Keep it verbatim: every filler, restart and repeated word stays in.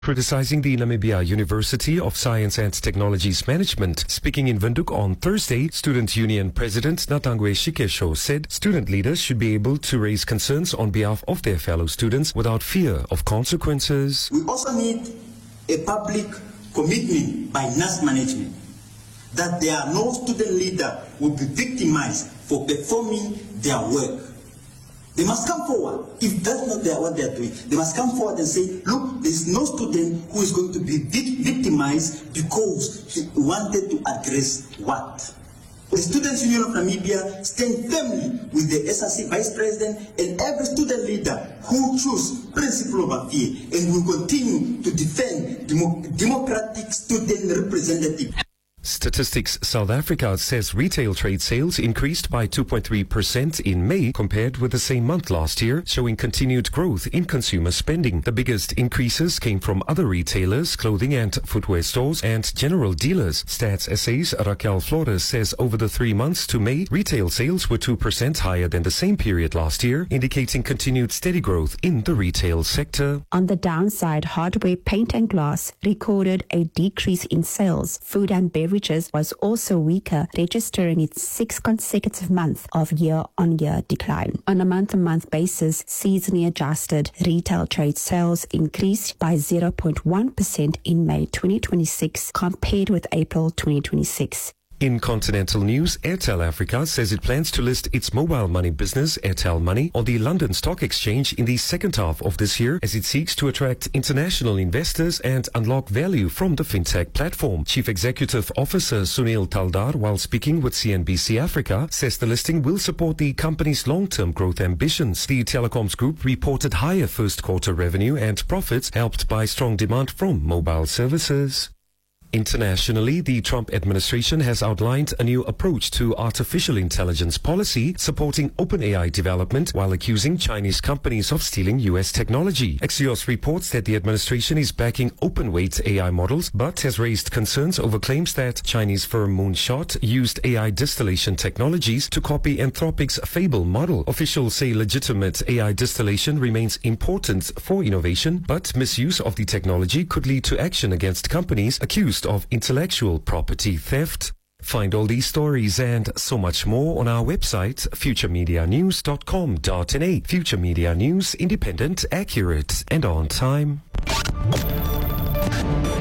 Criticizing the Namibia University of Science and Technology's management. Speaking in Windhoek on Thursday, Student Union President Natangwe Shikesho said student leaders should be able to raise concerns on behalf of their fellow students without fear of consequences. We also need a public commitment by N A S management that there are no student leader who will be victimized for performing their work. They must come forward. If that's not their, what they are doing, they must come forward and say, look, there is no student who is going to be victimized because he wanted to address what? The Students' Union of Namibia stand firmly with the S R C Vice President and every student leader who choose principle over fear, and will continue to defend demo democratic student representative. Statistics South Africa says retail trade sales increased by two point three percent in May compared with the same month last year, showing continued growth in consumer spending. The biggest increases came from other retailers, clothing and footwear stores, and general dealers. Stats S A's Raquel Flores says over the three months to May, retail sales were two percent higher than the same period last year, indicating continued steady growth in the retail sector. On the downside, hardware, paint and glass recorded a decrease in sales. Food and beverage was also weaker, registering its sixth consecutive month of year-on-year decline. On a month-on-month basis, seasonally adjusted retail trade sales increased by zero point one percent in May twenty twenty-six compared with April twenty twenty-six. In continental news, Airtel Africa says it plans to list its mobile money business, Airtel Money, on the London Stock Exchange in the second half of this year as it seeks to attract international investors and unlock value from the fintech platform. Chief Executive Officer Sunil Taldar, while speaking with C N B C Africa, says the listing will support the company's long-term growth ambitions. The telecoms group reported higher first quarter revenue and profits helped by strong demand from mobile services. Internationally, the Trump administration has outlined a new approach to artificial intelligence policy, supporting OpenAI development while accusing Chinese companies of stealing U S technology. Axios reports that the administration is backing open-weight A I models, but has raised concerns over claims that Chinese firm Moonshot used A I distillation technologies to copy Anthropic's Fable model. Officials say legitimate A I distillation remains important for innovation, but misuse of the technology could lead to action against companies accused of intellectual property theft. Find all these stories and so much more on our website, future media news dot com dot n a. Future Media News, independent, accurate, and on time.